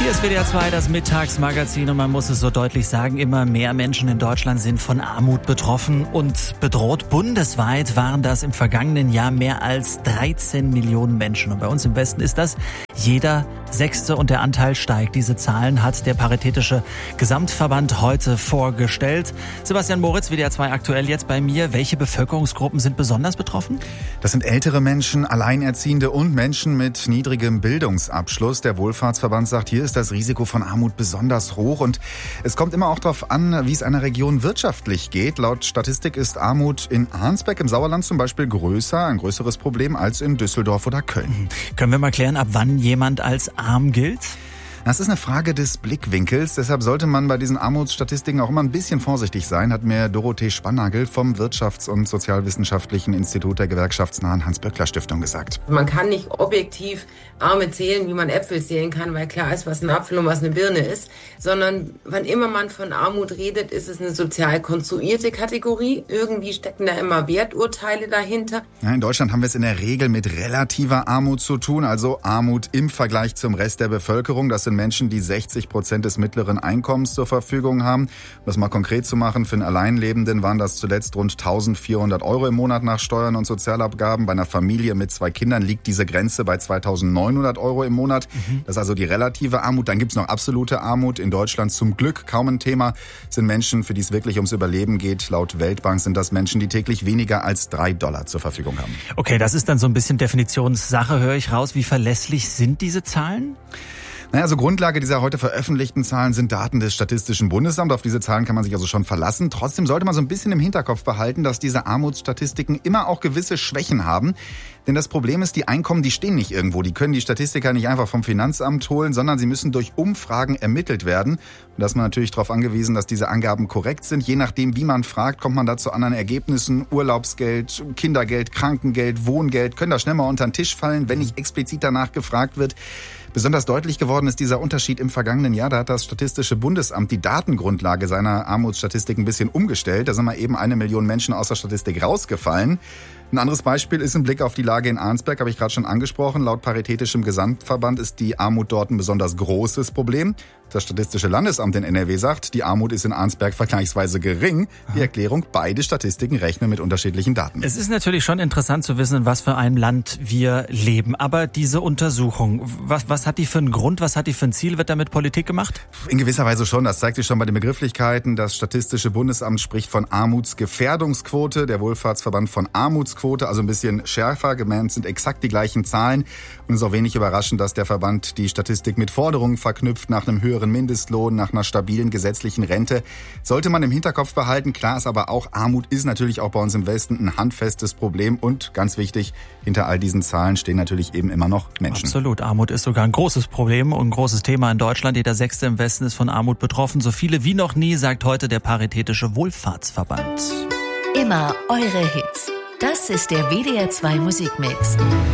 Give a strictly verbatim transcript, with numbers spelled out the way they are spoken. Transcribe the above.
Hier ist W D R zwei, das Mittagsmagazin, und man muss es so deutlich sagen, immer mehr Menschen in Deutschland sind von Armut betroffen und bedroht. Bundesweit waren das im vergangenen Jahr mehr als dreizehn Millionen Menschen. Und bei uns im Westen ist das jeder Sechste, und der Anteil steigt. Diese Zahlen hat der Paritätische Gesamtverband heute vorgestellt. Sebastian Moritz, W D R zwei aktuell jetzt bei mir. Welche Bevölkerungsgruppen sind besonders betroffen? Das sind ältere Menschen, Alleinerziehende und Menschen mit niedrigem Bildungsabschluss. Der Wohlfahrtsverband sagt, hier ist das Risiko von Armut besonders hoch, und es kommt immer auch darauf an, wie es einer Region wirtschaftlich geht. Laut Statistik ist Armut in Arnsberg im Sauerland zum Beispiel größer, ein größeres Problem als in Düsseldorf oder Köln. Können wir mal klären, ab wann jemand als arm gilt? Das ist eine Frage des Blickwinkels. Deshalb sollte man bei diesen Armutsstatistiken auch immer ein bisschen vorsichtig sein, hat mir Dorothee Spannagel vom Wirtschafts- und Sozialwissenschaftlichen Institut der gewerkschaftsnahen Hans-Böckler-Stiftung gesagt. Man kann nicht objektiv Arme zählen, wie man Äpfel zählen kann, weil klar ist, was ein Apfel und was eine Birne ist, sondern wann immer man von Armut redet, ist es eine sozial konstruierte Kategorie. Irgendwie stecken da immer Werturteile dahinter. Ja, in Deutschland haben wir es in der Regel mit relativer Armut zu tun, also Armut im Vergleich zum Rest der Bevölkerung. Das sind Menschen, die sechzig Prozent des mittleren Einkommens zur Verfügung haben. Um das mal konkret zu machen, für einen Alleinlebenden waren das zuletzt rund eintausendvierhundert Euro im Monat nach Steuern und Sozialabgaben. Bei einer Familie mit zwei Kindern liegt diese Grenze bei zweitausendneunhundert Euro im Monat. Mhm. Das ist also die relative Armut. Dann gibt es noch absolute Armut. In Deutschland zum Glück kaum ein Thema. Das sind Menschen, für die es wirklich ums Überleben geht. Laut Weltbank sind das Menschen, die täglich weniger als drei Dollar zur Verfügung haben. Okay, das ist dann so ein bisschen Definitionssache, höre ich raus. Wie verlässlich sind diese Zahlen? Naja, also Grundlage dieser heute veröffentlichten Zahlen sind Daten des Statistischen Bundesamts. Auf diese Zahlen kann man sich also schon verlassen. Trotzdem sollte man so ein bisschen im Hinterkopf behalten, dass diese Armutsstatistiken immer auch gewisse Schwächen haben. Denn das Problem ist, die Einkommen, die stehen nicht irgendwo. Die können die Statistiker nicht einfach vom Finanzamt holen, sondern sie müssen durch Umfragen ermittelt werden. Und da ist man natürlich darauf angewiesen, dass diese Angaben korrekt sind. Je nachdem, wie man fragt, kommt man da zu anderen Ergebnissen. Urlaubsgeld, Kindergeld, Krankengeld, Wohngeld können da schnell mal unter den Tisch fallen, wenn nicht explizit danach gefragt wird. Besonders deutlich geworden ist dieser Unterschied im vergangenen Jahr. Da hat das Statistische Bundesamt die Datengrundlage seiner Armutsstatistik ein bisschen umgestellt. Da sind mal eben eine Million Menschen aus der Statistik rausgefallen. Ein anderes Beispiel ist ein Blick auf die Lage in Arnsberg, habe ich gerade schon angesprochen. Laut Paritätischem Gesamtverband ist die Armut dort ein besonders großes Problem. Das Statistische Landesamt in N R W sagt, die Armut ist in Arnsberg vergleichsweise gering. Die Erklärung, beide Statistiken rechnen mit unterschiedlichen Daten. Es ist natürlich schon interessant zu wissen, in was für einem Land wir leben. Aber diese Untersuchung, was, was hat die für einen Grund, was hat die für ein Ziel? Wird damit Politik gemacht? In gewisser Weise schon. Das zeigt sich schon bei den Begrifflichkeiten. Das Statistische Bundesamt spricht von Armutsgefährdungsquote, der Wohlfahrtsverband von Armutsquote, also ein bisschen schärfer. Gemeint sind exakt die gleichen Zahlen. Und es ist auch wenig überraschend, dass der Verband die Statistik mit Forderungen verknüpft nach einem höheren Mindestlohn, nach einer stabilen gesetzlichen Rente. Sollte man im Hinterkopf behalten. Klar ist aber auch, Armut ist natürlich auch bei uns im Westen ein handfestes Problem. Und ganz wichtig, hinter all diesen Zahlen stehen natürlich eben immer noch Menschen. Absolut. Armut ist sogar ein großes Problem und ein großes Thema in Deutschland. Jeder Sechste im Westen ist von Armut betroffen. So viele wie noch nie, sagt heute der Paritätische Wohlfahrtsverband. Immer eure Hits. Das ist der W D R zwei Musikmix.